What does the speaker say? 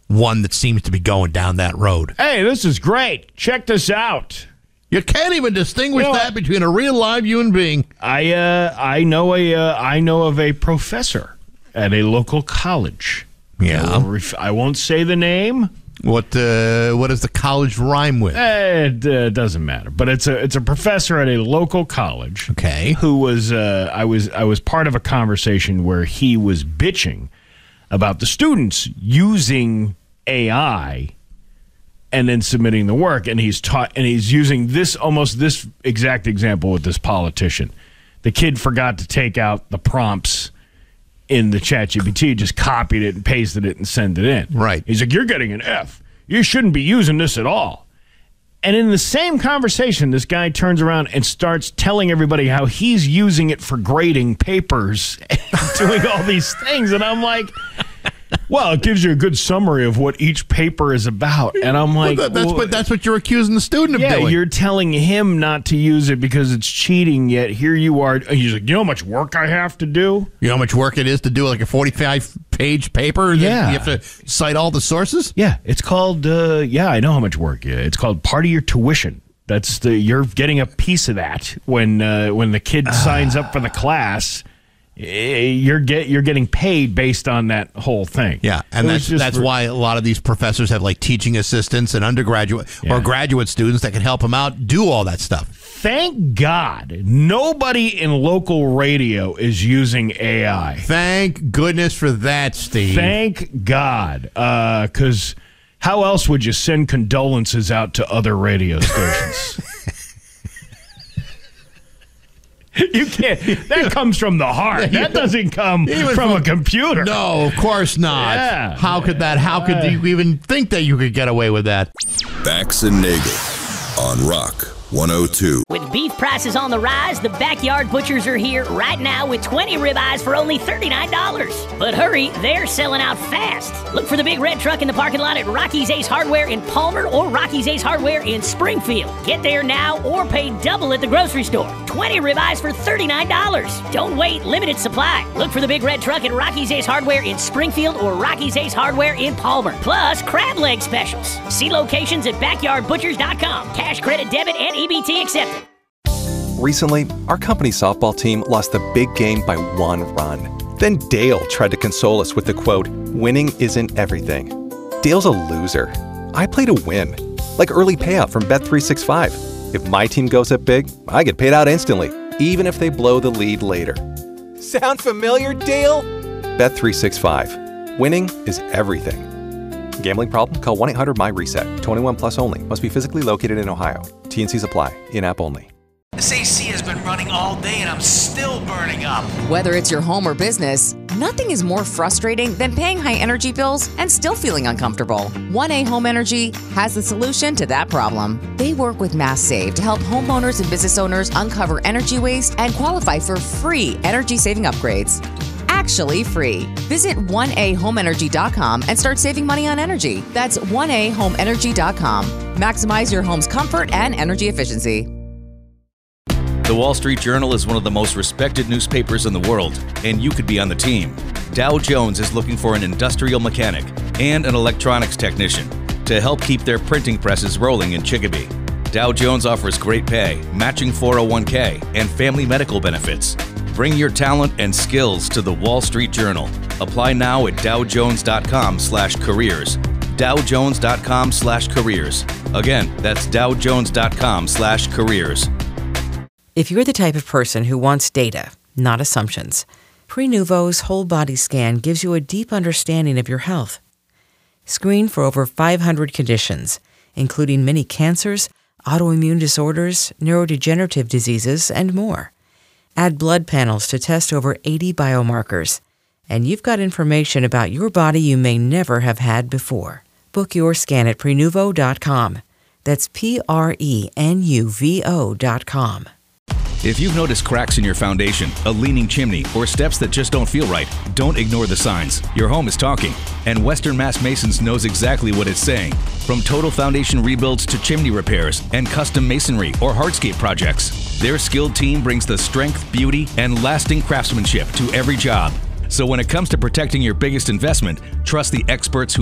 one that seems to be going down that road. Hey, this is great. Check this out. You can't even distinguish that between a real live human being. I know of a professor at a local college. Yeah. I won't say the name. What does the college rhyme with? It doesn't matter. But it's a professor at a local college. Okay. Who was I was part of a conversation where he was bitching about the students using AI and then submitting the work, and he's using this exact example with this politician. The kid forgot to take out the prompts in the ChatGPT, just copied it and pasted it and sent it in. Right. He's like, you're getting an F. You shouldn't be using this at all. And in the same conversation, this guy turns around and starts telling everybody how he's using it for grading papers and doing all these things. And I'm like, well, it gives you a good summary of what each paper is about. And I'm like, that's what you're accusing the student of doing. Yeah, you're telling him not to use it because it's cheating, yet here you are. He's like, you know how much work I have to do? You know how much work it is to do like a 45-page paper? Yeah. You have to cite all the sources? Yeah, it's called, I know how much work. Yeah, it's called part of your tuition. You're getting a piece of that when the kid signs up for the class. You're getting paid based on that whole thing. Yeah, and that's why a lot of these professors have like teaching assistants and undergraduate or graduate students that can help them out do all that stuff. Thank God nobody in local radio is using AI. Thank goodness for that, Steve. Thank God, because how else would you send condolences out to other radio stations? You can't. That comes from the heart. That doesn't come from a computer. No, of course not. Yeah. How could you even think that you could get away with that? Bax and Nagel on Rock 102. With beef prices on the rise, the Backyard Butchers are here right now with 20 ribeyes for only $39. But hurry, they're selling out fast. Look for the big red truck in the parking lot at Rocky's Ace Hardware in Palmer or Rocky's Ace Hardware in Springfield. Get there now or pay double at the grocery store. 20 ribeyes for $39. Don't wait, limited supply. Look for the big red truck at Rocky's Ace Hardware in Springfield or Rocky's Ace Hardware in Palmer. Plus, crab leg specials. See locations at backyardbutchers.com. Cash, credit, debit, and EBT accepted. Recently, our company's softball team lost the big game by 1 run. Then Dale tried to console us with the quote, "Winning isn't everything." Dale's a loser. I play to win. Like early payout from Bet365. If my team goes up big, I get paid out instantly, even if they blow the lead later. Sound familiar, Dale? Bet365. Winning is everything. Gambling problem? Call 1-800-MY-RESET. 21 plus only. Must be physically located in Ohio. T&Cs apply. In-app only. This AC has been running all day and I'm still burning up. Whether it's your home or business, nothing is more frustrating than paying high energy bills and still feeling uncomfortable. 1A Home Energy has the solution to that problem. They work with MassSave to help homeowners and business owners uncover energy waste and qualify for free energy saving upgrades. Actually free. Visit 1ahomeenergy.com and start saving money on energy. That's 1ahomeenergy.com. Maximize your home's comfort and energy efficiency. The Wall Street Journal is one of the most respected newspapers in the world, and you could be on the team. Dow Jones is looking for an industrial mechanic and an electronics technician to help keep their printing presses rolling in Chicopee. Dow Jones offers great pay, matching 401k, and family medical benefits. Bring your talent and skills to the Wall Street Journal. Apply now at dowjones.com/careers. dowjones.com/careers. Again, that's dowjones.com/careers. If you're the type of person who wants data, not assumptions, Prenuvo's whole body scan gives you a deep understanding of your health. Screen for over 500 conditions, including many cancers, autoimmune disorders, neurodegenerative diseases, and more. Add blood panels to test over 80 biomarkers, and you've got information about your body you may never have had before. Book your scan at Prenuvo.com. That's Prenuvo.com. If you've noticed cracks in your foundation, a leaning chimney, or steps that just don't feel right, don't ignore the signs. Your home is talking, and Western Mass Masons knows exactly what it's saying. From total foundation rebuilds to chimney repairs and custom masonry or hardscape projects, their skilled team brings the strength, beauty, and lasting craftsmanship to every job. So when it comes to protecting your biggest investment, trust the experts who